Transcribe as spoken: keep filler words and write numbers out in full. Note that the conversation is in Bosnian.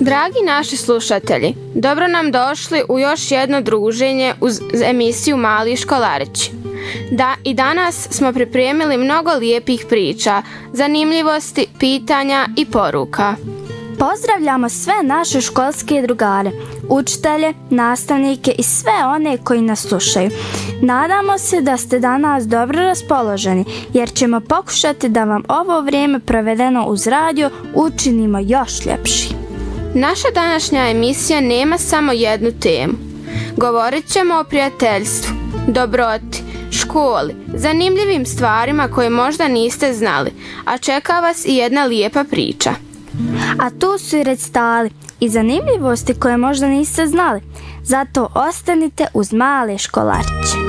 Dragi naši slušatelji, dobro nam došli u još jedno druženje uz emisiju Mali školarići. Da, i danas smo pripremili mnogo lijepih priča, zanimljivosti, pitanja i poruka. Pozdravljamo sve naše školske drugare, učitelje, nastavnike i sve one koji nas slušaju. Nadamo se da ste danas dobro raspoloženi, jer ćemo pokušati da vam ovo vrijeme provedeno uz radio učinimo još ljepši. Naša današnja emisija nema samo jednu temu. Govorit ćemo o prijateljstvu, dobroti, školi, zanimljivim stvarima koje možda niste znali, a čeka vas i jedna lijepa priča. A tu su i recitali i zanimljivosti koje možda niste znali, zato ostanite uz Male školariće.